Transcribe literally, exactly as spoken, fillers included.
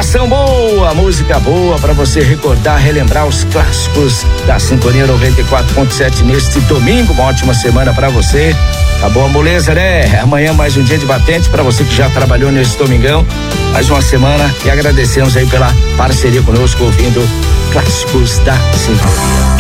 Programação boa, música boa pra você recordar, relembrar os clássicos da Sintonia noventa e quatro ponto sete neste domingo. Uma ótima semana pra você. Tá boa, moleza, né? Amanhã mais um dia de batente pra você que já trabalhou nesse domingão. Mais uma semana e agradecemos aí pela parceria conosco ouvindo clássicos da Sintonia.